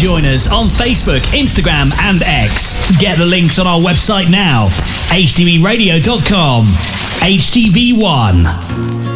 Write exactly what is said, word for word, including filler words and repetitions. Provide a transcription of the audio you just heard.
join us on Facebook, Instagram and X. Get the links on our website now, h t v radio dot com. H T V one.